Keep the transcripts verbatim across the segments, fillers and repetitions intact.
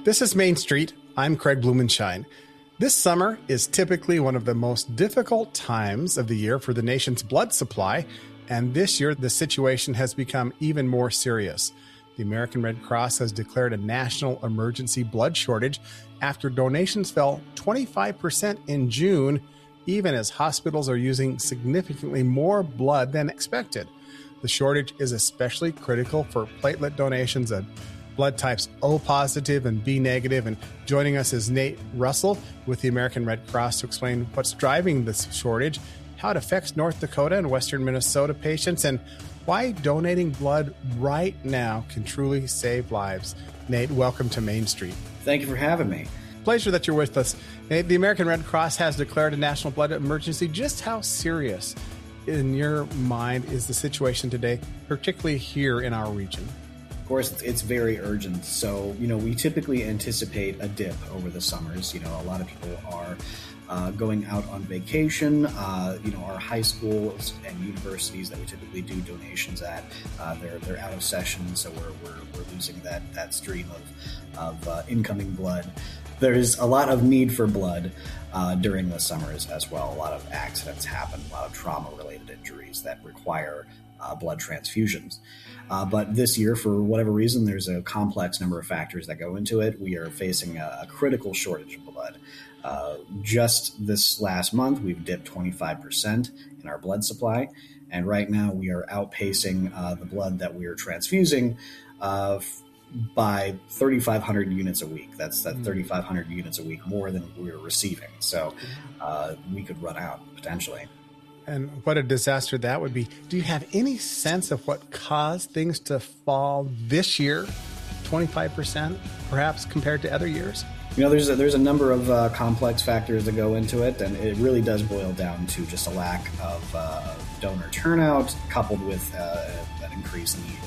This is Main Street. I'm Craig Blumenshine. This summer is typically one of the most difficult times of the year for the nation's blood supply, and this year the situation has become even more serious. The American Red Cross has declared a national emergency blood shortage after donations fell twenty-five percent in June, even as hospitals are using significantly more blood than expected. The shortage is especially critical for platelet donations of blood types O positive and B negative. And joining us is Nate Russell with the American Red Cross to explain what's driving this shortage, how it affects North Dakota and Western Minnesota patients, and why donating blood right now can truly save lives. Nate, welcome to Main Street. Thank you for having me. Pleasure that you're with us. Nate, the American Red Cross has declared a national blood emergency. Just how serious, in your mind, is the situation today, particularly here in our region? Of course, it's very urgent. So, you know, we typically anticipate a dip over the summers. You know, a lot of people are uh, going out on vacation. Uh, you know, our high schools and universities that we typically do donations at, uh, they're they're out of session. So we're we're, we're losing that that stream of of uh, incoming blood. There's a lot of need for blood uh, during the summers as well. A lot of accidents happen, a lot of trauma-related injuries that require uh, blood transfusions. Uh, but this year, for whatever reason, there's a complex number of factors that go into it. We are facing a, a critical shortage of blood. Uh, just this last month, we've dipped twenty-five percent in our blood supply. And right now, we are outpacing uh, the blood that we are transfusing uh, by thirty-five hundred units a week. That's that thirty-five hundred units a week more than we were receiving. So uh, we could run out potentially. And what a disaster that would be. Do you have any sense of what caused things to fall this year, twenty-five percent, perhaps compared to other years? You know, there's a, there's a number of uh, complex factors that go into it, and it really does boil down to just a lack of uh, donor turnout coupled with uh, an increased need.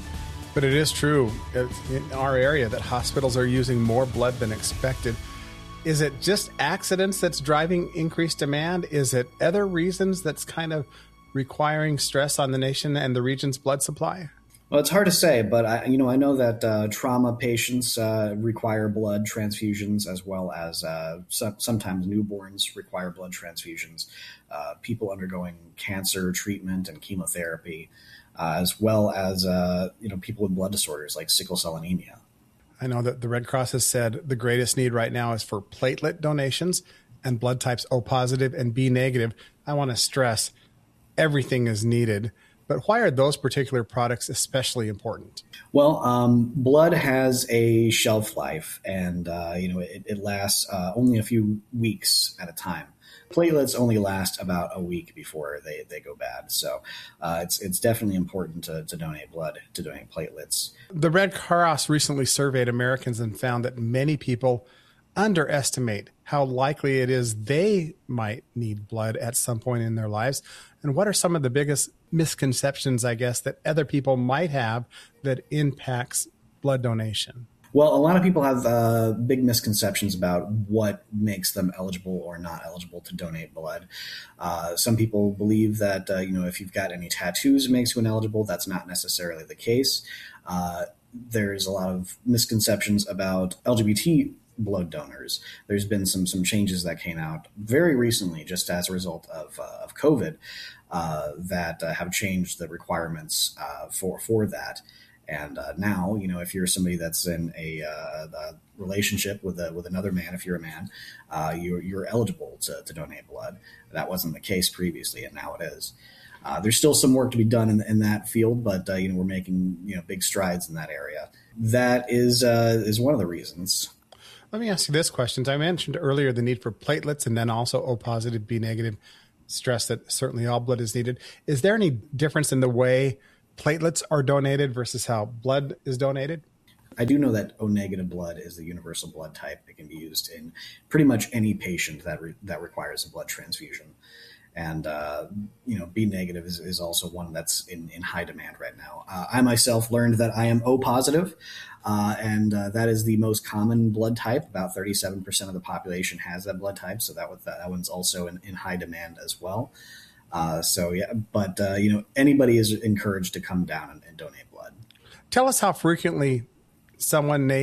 But it is true in our area that hospitals are using more blood than expected. Is it just accidents that's driving increased demand? Is it other reasons that's kind of requiring stress on the nation and the region's blood supply? Well, it's hard to say, but I, you know, I know that uh, trauma patients uh, require blood transfusions, as well as uh, so, sometimes newborns require blood transfusions. Uh, people undergoing cancer treatment and chemotherapy, uh, as well as uh, you know, people with blood disorders like sickle cell anemia. I know that the Red Cross has said the greatest need right now is for platelet donations and blood types O positive and B negative. I want to stress everything is needed, but why are those particular products especially important? Well, um, blood has a shelf life, and uh, you know it, it lasts uh, only a few weeks at a time. Platelets only last about a week before they, they go bad. So uh, it's it's definitely important to, to donate blood, to donate platelets. The Red Cross recently surveyed Americans and found that many people underestimate how likely it is they might need blood at some point in their lives. And what are some of the biggest misconceptions, I guess, that other people might have that impacts blood donation? Well, a lot of people have uh, big misconceptions about what makes them eligible or not eligible to donate blood. Uh, some people believe that, uh, you know, if you've got any tattoos, it makes you ineligible. That's not necessarily the case. Uh, there's a lot of misconceptions about L G B T blood donors. There's been some some changes that came out very recently, just as a result of, uh, of COVID, uh, that uh, have changed the requirements uh, for for that. And uh, now, you know, if you're somebody that's in a, uh, a relationship with a, with another man, if you're a man, uh, you're, you're eligible to, to donate blood. That wasn't the case previously, and now it is. Uh, there's still some work to be done in, in that field, but uh, you know, we're making you know big strides in that area. That is uh, is one of the reasons. Let me ask you this question. I mentioned earlier the need for platelets, and then also O positive, B negative. Stress that certainly all blood is needed. Is there any difference in the way platelets are donated versus how blood is donated? I do know that O negative blood is the universal blood type. It can be used in pretty much any patient that re- that requires a blood transfusion. And, uh, you know, B negative is, is also one that's in, in high demand right now. Uh, I myself learned that I am O positive, uh, and uh, that is the most common blood type. About thirty-seven percent of the population has that blood type. So that, that one's also in, in high demand as well. Uh, so, yeah, but, uh, you know, anybody is encouraged to come down and, and donate blood. Tell us how frequently someone, Nate,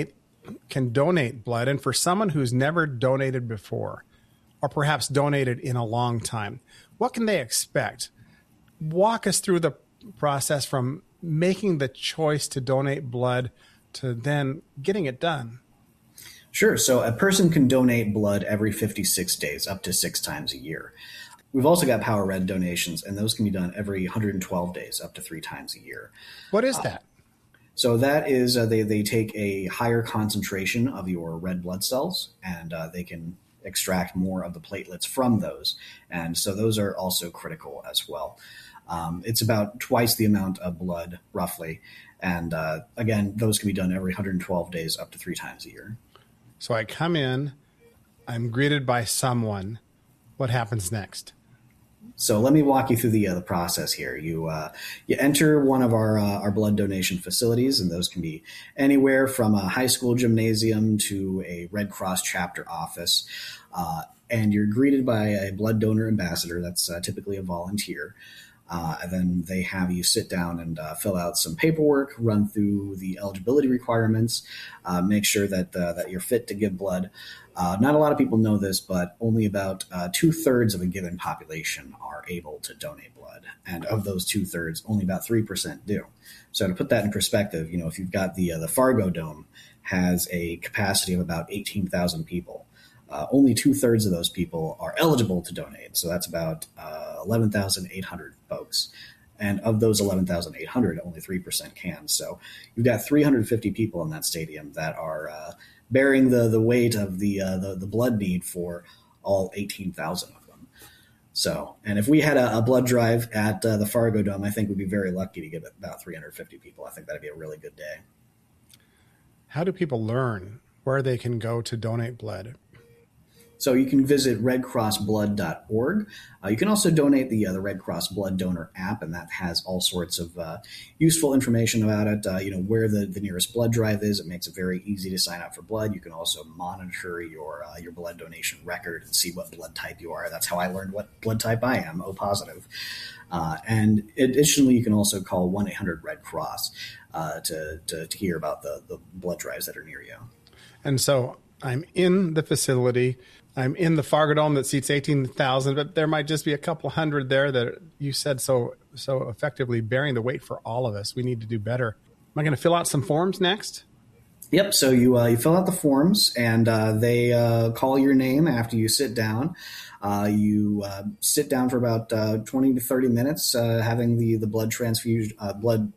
can donate blood, and for someone who's never donated before, or perhaps donated in a long time, what can they expect? Walk us through the process from making the choice to donate blood to then getting it done. Sure. So a person can donate blood every fifty-six days, up to six times a year. We've also got Power Red donations, and those can be done every one hundred twelve days, up to three times a year. What is that? Uh, so that is, uh, they, they take a higher concentration of your red blood cells, and uh, they can extract more of the platelets from those. And so those are also critical as well. Um, it's about twice the amount of blood, roughly. And uh, again, those can be done every one hundred twelve days, up to three times a year. So I come in, I'm greeted by someone. What happens next? So let me walk you through the uh, the process here. You uh, you enter one of our uh, our blood donation facilities, and those can be anywhere from a high school gymnasium to a Red Cross chapter office. Uh, and you're greeted by a blood donor ambassador. That's uh, typically a volunteer. Uh, and then they have you sit down and uh, fill out some paperwork, run through the eligibility requirements, uh, make sure that uh, that you're fit to give blood. Uh, not a lot of people know this, but only about uh, two-thirds of a given population are able to donate blood. And of those two-thirds, only about three percent do. So to put that in perspective, you know, if you've got the uh, the Fargo Dome has a capacity of about eighteen thousand people. Uh, only two-thirds of those people are eligible to donate. So that's about uh, eleven thousand eight hundred folks. And of those eleven thousand eight hundred, only three percent can. So you've got three hundred fifty people in that stadium that are uh, bearing the, the weight of the, uh, the the blood need for all eighteen thousand of them. So, and if we had a, a blood drive at uh, the Fargo Dome, I think we'd be very lucky to get about three hundred fifty people. I think that'd be a really good day. How do people learn where they can go to donate blood? So you can visit red cross blood dot org. Uh, you can also donate the uh, the Red Cross Blood Donor app, and that has all sorts of uh, useful information about it. Uh, you know, where the, the nearest blood drive is. It makes it very easy to sign up for blood. You can also monitor your uh, your blood donation record and see what blood type you are. That's how I learned what blood type I am, O positive. Uh, and additionally, you can also call one eight hundred red cross uh, to, to to hear about the, the blood drives that are near you. And so I'm in the facility. I'm in the Fargo Dome that seats eighteen thousand, but there might just be a couple hundred there that you said so so effectively bearing the weight for all of us. We need to do better. Am I going to fill out some forms next? Yep. So you uh, you fill out the forms, and uh, they uh, call your name after you sit down. Uh, you uh, sit down for about uh, twenty to thirty minutes, uh, having the the blood transfusion uh, blood.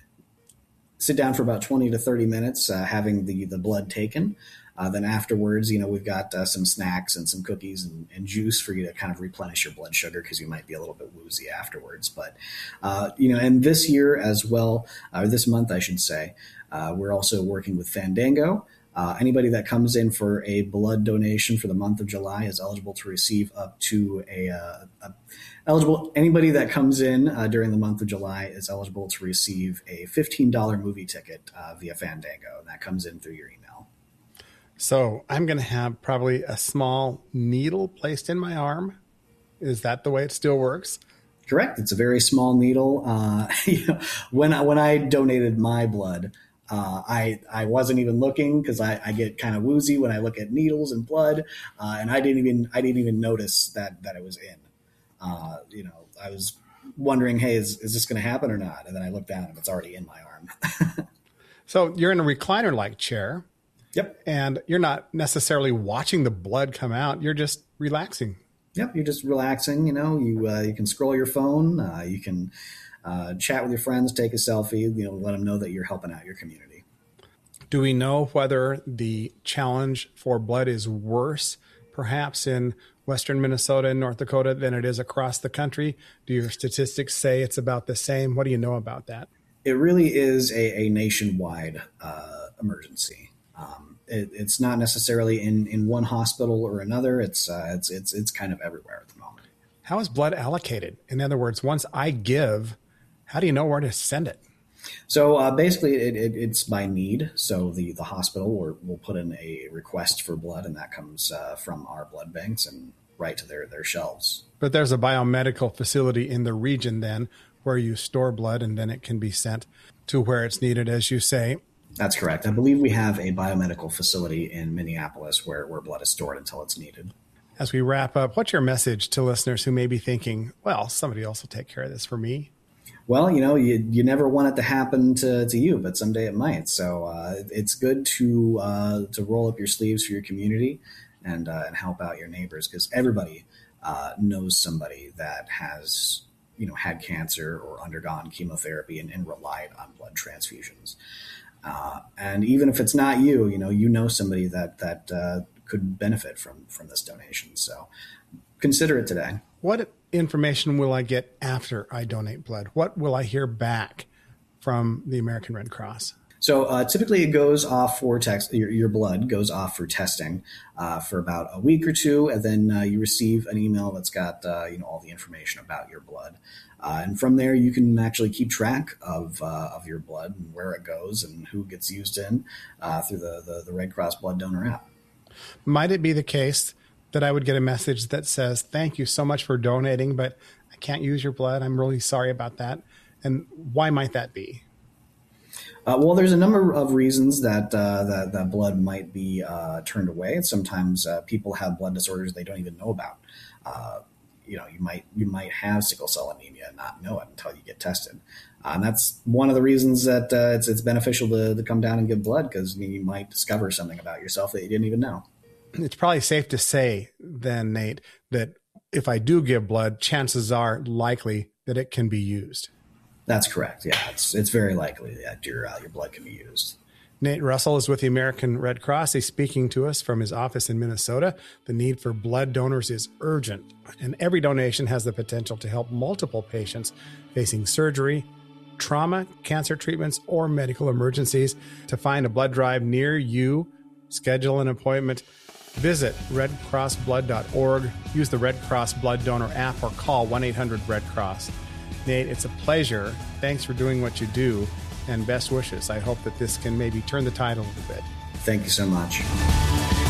Sit down for about twenty to thirty minutes, uh, having the the blood taken. Uh, then afterwards, you know, we've got uh, some snacks and some cookies and, and juice for you to kind of replenish your blood sugar because you might be a little bit woozy afterwards. But, uh, you know, and this year as well, or this month, I should say, uh, we're also working with Fandango. Uh, anybody that comes in for a blood donation for the month of July is eligible to receive up to a, uh, a eligible. Anybody that comes in uh, during the month of July is eligible to receive a fifteen dollars movie ticket uh, via Fandango, and that comes in through your email. So I'm going to have probably a small needle placed in my arm. Is that the way it still works? Correct. It's a very small needle. Uh, you know, when I, when I donated my blood, uh, I I wasn't even looking because I, I get kind of woozy when I look at needles and blood, uh, and I didn't even I didn't even notice that that it was in. Uh, you know, I was wondering, hey, is is this going to happen or not? And then I looked down and it's already in my arm. So you're in a recliner-like chair. Yep. And you're not necessarily watching the blood come out. You're just relaxing. Yep. You're just relaxing. You know, you uh, you can scroll your phone. Uh, you can uh, chat with your friends, take a selfie, you know, let them know that you're helping out your community. Do we know whether the challenge for blood is worse, perhaps in western Minnesota and North Dakota than it is across the country? Do your statistics say it's about the same? What do you know about that? It really is a, a nationwide uh, emergency. Um, it, it's not necessarily in, in one hospital or another. It's, uh, it's, it's, it's kind of everywhere at the moment. How is blood allocated? In other words, once I give, how do you know where to send it? So uh, basically it, it, it's by need. So the, the hospital will, will put in a request for blood, and that comes uh, from our blood banks and right to their, their shelves. But there's a biomedical facility in the region then where you store blood, and then it can be sent to where it's needed, as you say. That's correct. I believe we have a biomedical facility in Minneapolis where, where blood is stored until it's needed. As we wrap up, what's your message to listeners who may be thinking, well, somebody else will take care of this for me? Well, you know, you, you never want it to happen to, to you, but someday it might. So uh, it's good to uh, to roll up your sleeves for your community and uh, and help out your neighbors, because everybody uh, knows somebody that has, you know, had cancer or undergone chemotherapy and, and relied on blood transfusions. Uh, and even if it's not you, you know, you know somebody that that uh, could benefit from from this donation. So consider it today. What information will I get after I donate blood? What will I hear back from the American Red Cross? So uh, typically it goes off for text, your, your blood goes off for testing uh, for about a week or two, and then uh, you receive an email that's got uh, you know all the information about your blood. Uh, and from there, you can actually keep track of uh, of your blood and where it goes and who gets used in uh, through the, the, the Red Cross Blood Donor app. Might it be the case that I would get a message that says, thank you so much for donating, but I can't use your blood. I'm really sorry about that. And why might that be? Uh, well, there's a number of reasons that uh, that, that blood might be uh, turned away. Sometimes uh, people have blood disorders they don't even know about. Uh, you know, you might you might have sickle cell anemia and not know it until you get tested. Uh, and that's one of the reasons that uh, it's it's beneficial to, to come down and give blood, because I mean, you might discover something about yourself that you didn't even know. It's probably safe to say then, Nate, that if I do give blood, chances are likely that it can be used. That's correct. Yeah, it's it's very likely that your uh, your blood can be used. Nate Russell is with the American Red Cross. He's speaking to us from his office in Minnesota. The need for blood donors is urgent, and every donation has the potential to help multiple patients facing surgery, trauma, cancer treatments, or medical emergencies. To find a blood drive near you, schedule an appointment, visit red cross blood dot org, use the Red Cross Blood Donor app, or call one eight hundred red cross. Nate, it's a pleasure. Thanks for doing what you do, and best wishes. I hope that this can maybe turn the tide a little bit. Thank you so much.